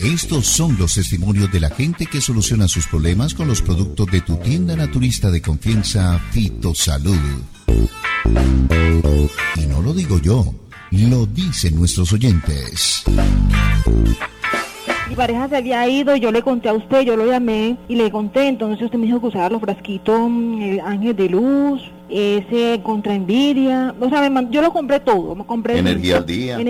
Estos son los testimonios de la gente que soluciona sus problemas con los productos de tu tienda naturista de confianza, Fitosalud. Y no lo digo yo, lo dicen nuestros oyentes. Mi pareja se había ido y yo le conté a usted, yo lo llamé y le conté, entonces usted me dijo que usara los frasquitos, el Ángel de Luz, ese contra envidia, o sea, yo lo compré todo, me compré Energía al día,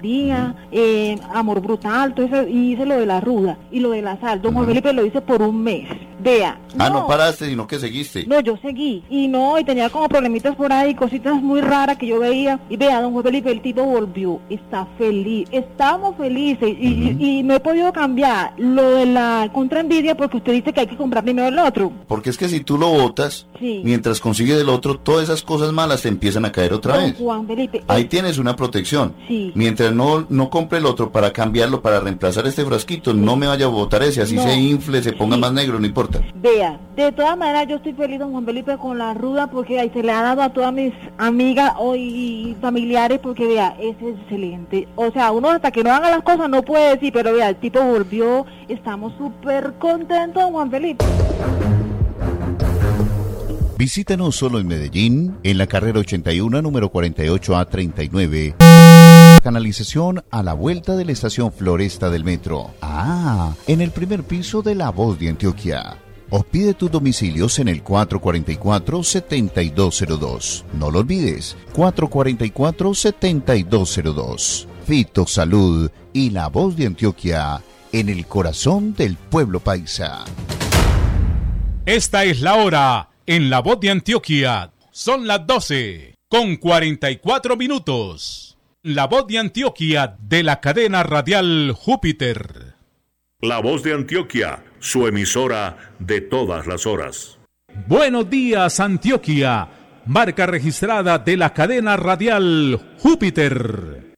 Amor Brutal, todo eso, y hice lo de la ruda y lo de la sal. Don Juan Felipe lo hice por un mes, vea. No paraste, sino que seguiste. No, yo seguí, y tenía como problemitas por ahí, cositas muy raras que yo veía, y vea, don Juan Felipe, el tipo volvió, está feliz, estamos felices, y no he podido cambiar lo de la contra envidia porque usted dice que hay que comprar primero el otro. Porque es que si tú lo botas, mientras consigues el otro, todas esas cosas malas te empiezan a caer otra vez. Juan Felipe, ahí tienes una protección. Mientras no compre el otro para cambiarlo, para reemplazar este frasquito, no me vaya a botar ese, así se infle, se ponga más negro, no importa. Vea, de todas maneras yo estoy feliz, don Juan Felipe, con la ruda, porque ahí se le ha dado a todas mis amigas y familiares, porque vea, es excelente. O sea, uno hasta que no haga las cosas no puede decir, pero vea, el tipo volvió, estamos súper contentos, don Juan Felipe. Visítanos solo en Medellín, en la carrera 81, número 48A39. Canalización a la vuelta de la estación Floresta del metro. En el primer piso de La Voz de Antioquia. O pide tus domicilios en el 444-7202. No lo olvides, 444-7202. Fitosalud y La Voz de Antioquia, en el corazón del pueblo paisa. Esta es la hora en La Voz de Antioquia. Son las 12:44. La Voz de Antioquia, de la cadena radial Júpiter. La Voz de Antioquia, su emisora de todas las horas. Buenos días, Antioquia, marca registrada de la cadena radial Júpiter.